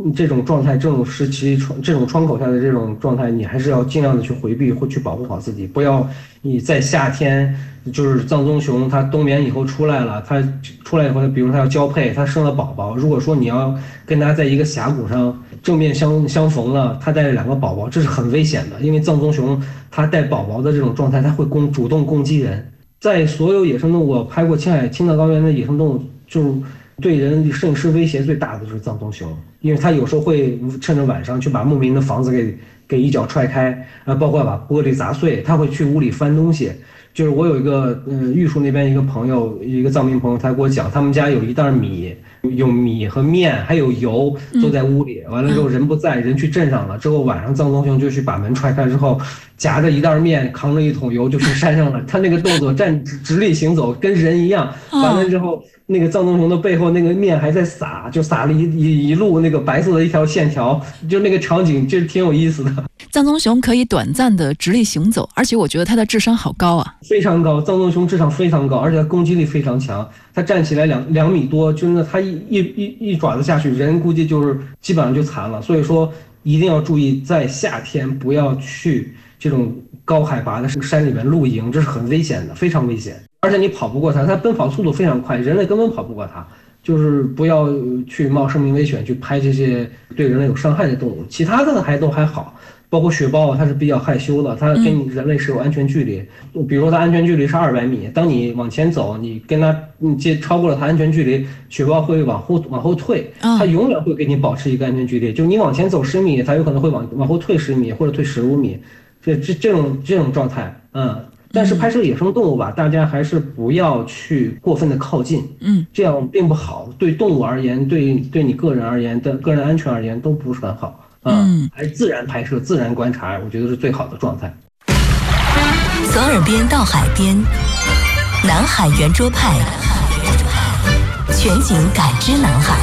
这种状态、这种时期、这种窗口下的这种状态，你还是要尽量的去回避或去保护好自己，不要你在夏天，就是藏棕熊它冬眠以后出来了，它出来以后，比如它要交配，它生了宝宝，如果说你要跟它在一个峡谷上正面相逢了，它带着2个宝宝，这是很危险的，因为藏棕熊它带宝宝的这种状态，它会主动攻击人。在所有野生动物，我拍过青藏高原的野生动物，就是对人摄影师威胁最大的就是藏棕熊，因为它有时候会趁着晚上去把牧民的房子给一脚踹开，包括把玻璃砸碎，它会去屋里翻东西。就是我有一个玉树那边一个朋友，一个藏民朋友，他给我讲，他们家有一袋米，有米和面，还有油都在屋里。完了之后人不在，人去镇上了，之后晚上藏棕熊就去把门踹开之后，夹着一袋面，扛着一桶油就去山上了。他那个动作直立行走，跟人一样。完了之后，那个藏棕熊的背后那个面还在撒，就撒了一路那个白色的一条线条，就那个场景就挺有意思的。 藏棕熊可以短暂的直立行走，而且我觉得它的智商好高啊， 非常高。藏棕熊智商非常高，而且它攻击力非常强。它站起来两米多，真的，它一爪子下去，人估计就是基本上就残了。所以说一定要注意，在夏天不要去这种高海拔的山里面露营，这是很危险的，非常危险。而且你跑不过它，它奔跑速度非常快，人类根本跑不过它。就是不要去冒生命危险去拍这些对人类有伤害的动物，其他的都还好。包括雪豹，它是比较害羞的，它跟人类是有安全距离。比如说它安全距离是200米，当你往前走，你跟它超过了它安全距离，雪豹会往后退，它永远会给你保持一个安全距离。就你往前走10米，它有可能会往后退10米或者退15米，这种状态，但是拍摄野生动物吧，大家还是不要去过分的靠近，这样并不好，对动物而言，对你个人而言的个人安全而言都不是很好。还是自然拍摄、自然观察，我觉得是最好的状态。 从耳边到海边，南海圆桌派，全景感知南海。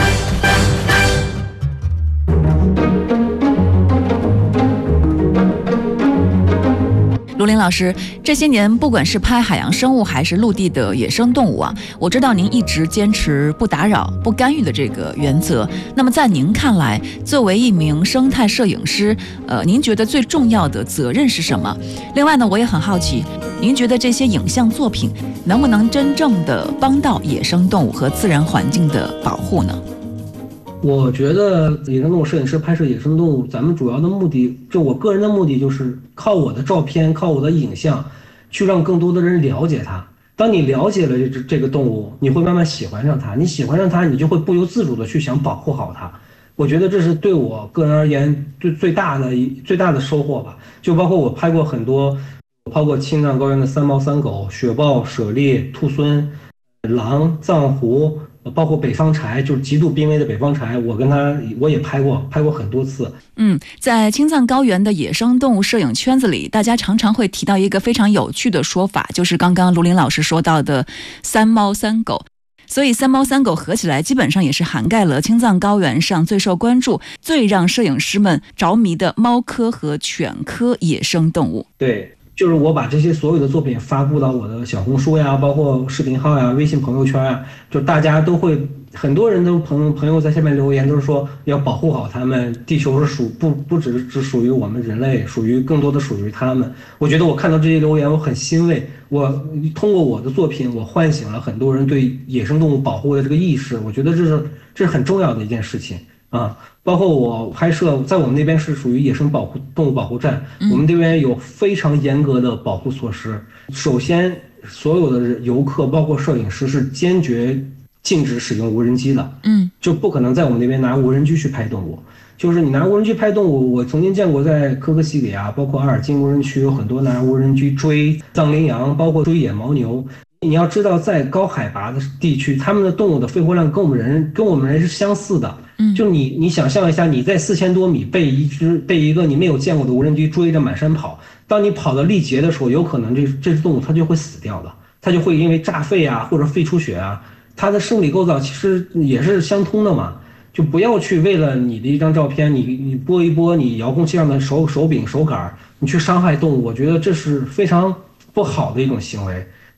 卢林老师，这些年不管是拍海洋生物还是陆地的野生动物啊，我知道您一直坚持不打扰、不干预的这个原则。那么在您看来，作为一名生态摄影师，您觉得最重要的责任是什么？另外呢，我也很好奇，您觉得这些影像作品能不能真正的帮到野生动物和自然环境的保护呢？ 我觉得野生动物摄影师拍摄野生动物，咱们主要的目的，就我个人的目的，就是靠我的照片，靠我的影像，去让更多的人了解它。当你了解了这个动物，你会慢慢喜欢上它。你喜欢上它，你就会不由自主的去想保护好它。我觉得这是对我个人而言最大的收获吧。就包括我拍过很多，包括青藏高原的3猫3狗、雪豹、猞猁、兔狲、狼、藏狐。包括北方柴，就是极度濒危的北方柴，我也拍过很多次。 在青藏高原的野生动物摄影圈子里，大家常常会提到一个非常有趣的说法，就是刚刚卢林老师说到的3猫3狗。所以3猫3狗合起来，基本上也是涵盖了青藏高原上最受关注、最让摄影师们着迷的猫科和犬科野生动物。 对。就是我把这些所有的作品发布到我的小红书呀，包括视频号呀、微信朋友圈呀，就大家都会，很多人都朋友在下面留言，都是说要保护好他们，地球是不只属于我们人类，更多的属于他们。我觉得我看到这些留言，我很欣慰。我通过我的作品，我唤醒了很多人对野生动物保护的这个意识。我觉得这是很重要的一件事情啊。包括我拍摄，在我们那边是属于野生动物保护站，我们这边有非常严格的保护措施。首先，所有的游客，包括摄影师，是坚决禁止使用无人机的，就不可能在我们那边拿无人机去拍动物。就是你拿无人机拍动物，我曾经见过在可可西里啊，包括阿尔金无人区有很多拿无人机追藏羚羊，包括追野牦牛。你要知道，在高海拔的地区，他们的动物的肺活量跟我们人是相似的。就你想象一下，你在4000多米被一个你没有见过的无人机追着满山跑，当你跑到力竭的时候，有可能这只动物它就会死掉的，它就会因为炸肺啊或者肺出血啊，它的生理构造其实也是相通的嘛。就不要去为了你的一张照片，你拨一拨你遥控器上的手柄手杆，你去伤害动物，我觉得这是非常不好的一种行为。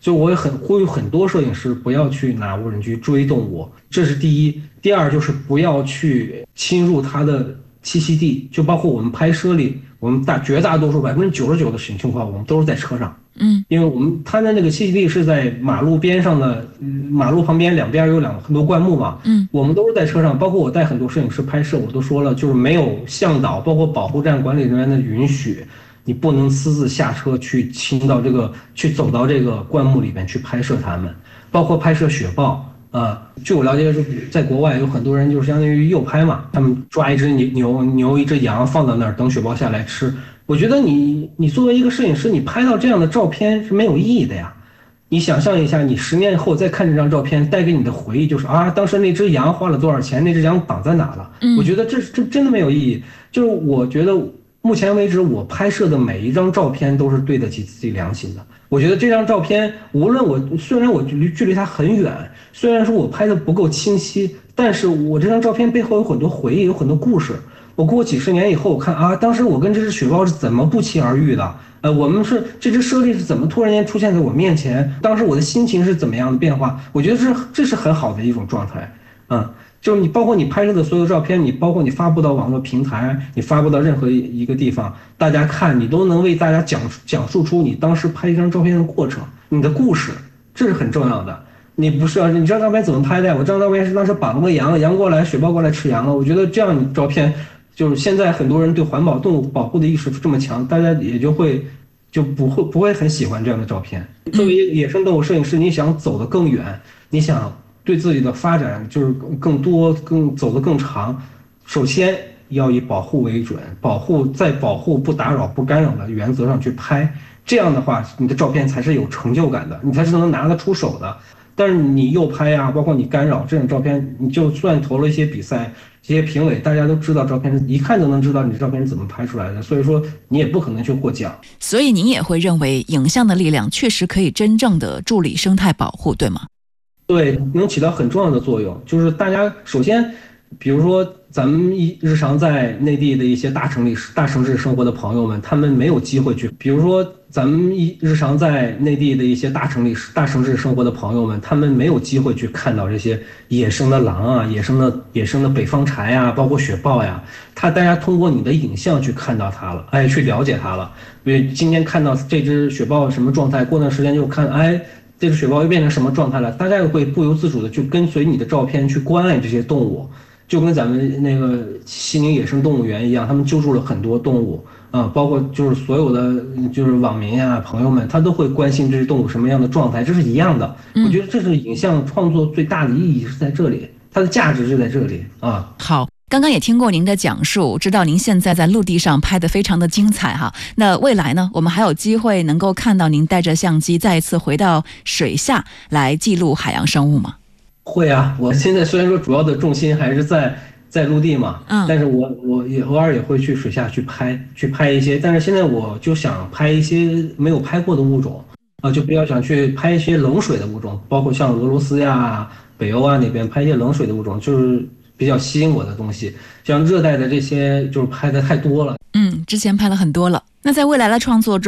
就我也很呼吁很多摄影师不要去拿无人机追动物，这是第一。第二就是不要去侵入它的栖息地，就包括我们拍摄里，我们绝大多数99%的情况，我们都是在车上。因为它的那个栖息地是在马路边上的，马路旁边两边有很多灌木嘛。我们都是在车上，包括我带很多摄影师拍摄，我都说了，就是没有向导，包括保护站管理人员的允许，你不能私自下车去走到这个灌木里面去拍摄它们，包括拍摄雪豹。据我了解，在国外有很多人就是相当于诱拍嘛，他们抓一只牛一只羊放到那儿等雪豹下来吃。我觉得你作为一个摄影师，你拍到这样的照片是没有意义的呀。你想象一下，你10年后再看这张照片，带给你的回忆就是当时那只羊花了多少钱，那只羊绑在哪了。我觉得这真的没有意义。就是我觉得目前为止我拍摄的每一张照片都是对得起自己良心的。我觉得这张照片，虽然我距离它很远，虽然说我拍的不够清晰，但是我这张照片背后有很多回忆，有很多故事。我过几十年以后，我看当时我跟这只雪豹是怎么不期而遇的？这只猞猁是怎么突然间出现在我面前？当时我的心情是怎么样的变化？我觉得这是很好的一种状态。就是你包括你拍摄的所有照片，你包括你发布到网络平台，你发布到任何一个地方，大家看你都能为大家讲述出你当时拍一张照片的过程，你的故事，这是很重要的。你不是你这张照片怎么拍的？我这张照片是当时绑了个羊过来，雪豹过来吃羊了。我觉得这样你照片，就是现在很多人对环保动物保护的意识这么强，大家也就不会很喜欢这样的照片。作为野生动物摄影师，你想走得更远，你想对自己的发展就是更多走得更长，首先要以保护为准，在保护不打扰不干扰的原则上去拍，这样的话你的照片才是有成就感的，你才是能拿得出手的。但是你诱拍包括你干扰这种照片，你就算投了一些比赛，这些评委大家都知道照片，一看就能知道你这照片是怎么拍出来的，所以说你也不可能去获奖。 所以您也会认为影像的力量确实可以真正的助力生态保护，对吗？ 对，能起到很重要的作用。就是大家首先，比如说咱们日常在内地的一些大城市生活的朋友们，他们没有机会去，比如说咱们日常在内地的一些大城市生活的朋友们，他们没有机会去看到这些野生的狼野生的北方柴包括雪豹大家通过你的影像去看到它了，去了解它了。因为今天看到这只雪豹什么状态，过段时间就看这只雪豹又变成什么状态了，大家也会不由自主的去跟随你的照片去关爱这些动物，就跟咱们那个西宁野生动物园一样，他们救助了很多动物包括就是所有的就是网民朋友们，他都会关心这些动物什么样的状态，这是一样的。我觉得这是影像创作最大的意义是在这里，它的价值是在这里好。刚刚也听过您的讲述，知道您现在在陆地上拍得非常的精彩哈。那未来呢，我们还有机会能够看到您带着相机再一次回到水下来记录海洋生物吗？ 会我现在虽然说主要的重心还是在陆地嘛，但是我也偶尔也会去水下去拍一些，但是现在我就想拍一些没有拍过的物种就比较想去拍一些冷水的物种，包括像俄罗斯北欧那边拍一些冷水的物种，就是比较吸引我的东西。像热带的这些就是拍的太多了， 之前拍了很多了。那在未来的创作中